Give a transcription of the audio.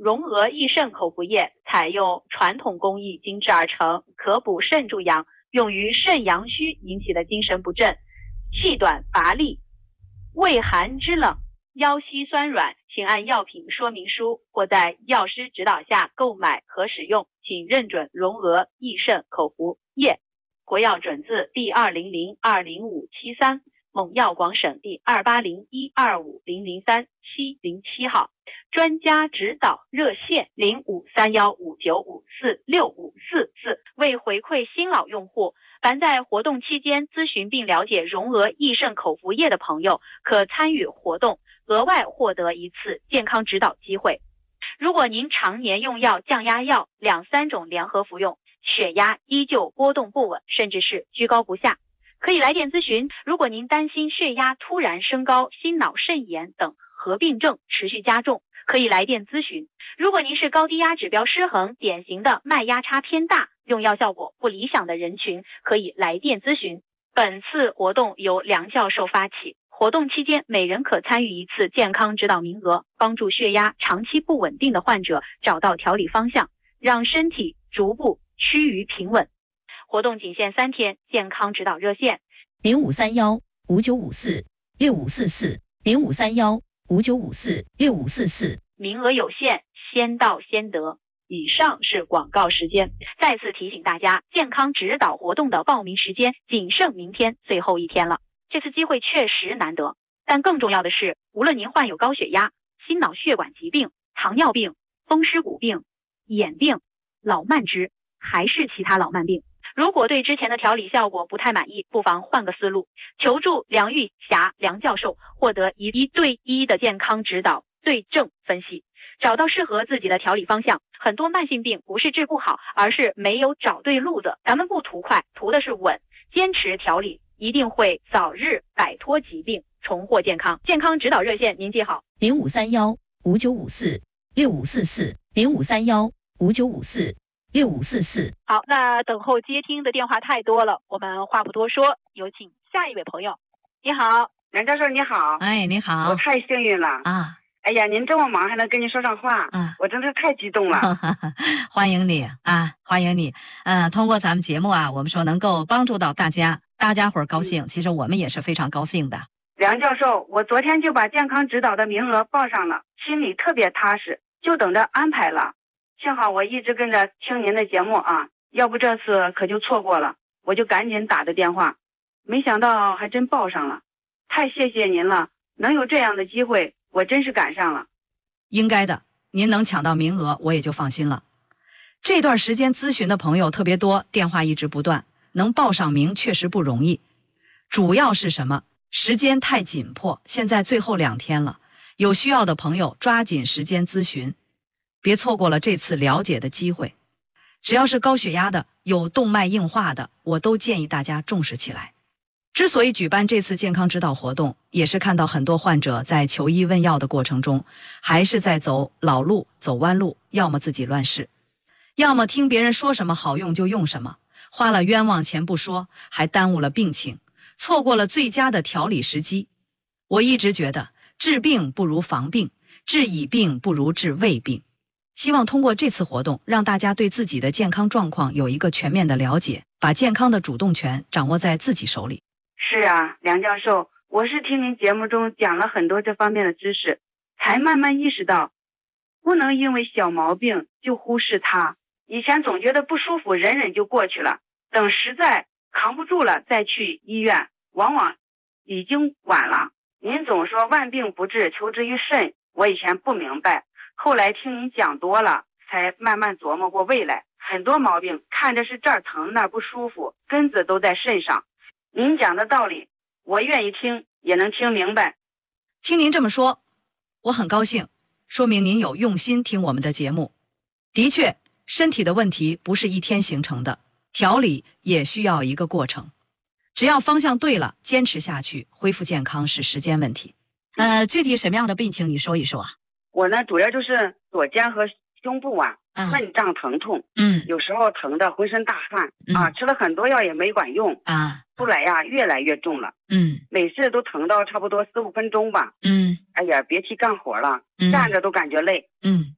荣娥益肾口服液采用传统工艺精制而成，可补肾助阳，用于肾阳虚引起的精神不振、气短乏力、畏寒肢冷、腰膝酸软，请按药品说明书或在药师指导下购买和使用，请认准荣娥益肾口服液，国药准字第200-20573，蒙药广省第280125003-707号，专家指导热线053159546544。为回馈新老用户，凡在活动期间咨询并了解荣娥益肾口服液的朋友，可参与活动额外获得一次健康指导机会。如果您常年用药、降压药2-3种联合服用，血压依旧波动不稳，甚至是居高不下，可以来电咨询。如果您担心血压突然升高、心脑肾炎等合并症持续加重，可以来电咨询。如果您是高低压指标失衡、典型的脉压差偏大、用药效果不理想的人群，可以来电咨询。本次活动由梁教授发起，活动期间每人可参与一次健康指导名额，帮助血压长期不稳定的患者找到调理方向，让身体逐步趋于平稳。活动仅限3天，健康指导热线 0531-5954-6544，0531-5954-6544， 名额有限，先到先得。以上是广告时间。再次提醒大家，健康指导活动的报名时间仅剩明天最后一天了。这次机会确实难得，但更重要的是，无论您患有高血压、心脑血管疾病、糖尿病、风湿骨病、眼病、老慢支，还是其他老慢病，如果对之前的调理效果不太满意，不妨换个思路，求助梁玉霞梁教授，获得1对1的健康指导，对症分析，找到适合自己的调理方向。很多慢性病不是治不好，而是没有找对路子。咱们不图快，图的是稳，坚持调理，一定会早日摆脱疾病，重获健康。健康指导热线您记好 ：0531-5954-6544，0531-5954-6544。 好，那等候接听的电话太多了，我们话不多说，有请下一位朋友。你好， 梁教授你好。 哎，你好。 我太幸运了啊！ 哎呀，您这么忙还能跟您说上话，我真是太激动了。 欢迎你啊，欢迎你。通过咱们节目啊，我们说能够帮助到大家，大家伙儿高兴，其实我们也是非常高兴的。 梁教授，我昨天就把健康指导的名额报上了，心里特别踏实，就等着安排了。幸好我一直跟着听您的节目啊，要不这次可就错过了。我就赶紧打的电话，没想到还真报上了，太谢谢您了，能有这样的机会，我真是赶上了。 应该的，您能抢到名额，我也就放心了。这段时间咨询的朋友特别多，电话一直不断，能报上名确实不容易。主要是什么？时间太紧迫，现在最后2天了，有需要的朋友抓紧时间咨询，别错过了这次了解的机会。只要是高血压的，有动脉硬化的，我都建议大家重视起来。之所以举办这次健康指导活动，也是看到很多患者在求医问药的过程中，还是在走老路、走弯路，要么自己乱试，要么听别人说什么好用就用什么，花了冤枉钱不说，还耽误了病情，错过了最佳的调理时机。我一直觉得治病不如防病，治已病不如治未病。希望通过这次活动，让大家对自己的健康状况有一个全面的了解，把健康的主动权掌握在自己手里。 是啊，梁教授，我是听您节目中讲了很多这方面的知识，才慢慢意识到，不能因为小毛病就忽视它。以前总觉得不舒服，忍忍就过去了，等实在扛不住了再去医院，往往已经晚了。您总说万病不治，求之于肾，我以前不明白，后来听您讲多了，才慢慢琢磨过未来。很多毛病看着是这儿疼那儿不舒服，根子都在肾上。您讲的道理，我愿意听，也能听明白。 听您这么说，我很高兴，说明您有用心听我们的节目。的确，身体的问题不是一天形成的，调理也需要一个过程。只要方向对了，坚持下去，恢复健康是时间问题。具体什么样的病情你说一说啊？ 我呢，主要就是左肩和胸部啊，闷胀疼痛，有时候疼得浑身大汗，吃了很多药也没管用啊，出来呀越来越重了，每次都疼到差不多4-5分钟吧，哎呀，别提干活了，站着都感觉累，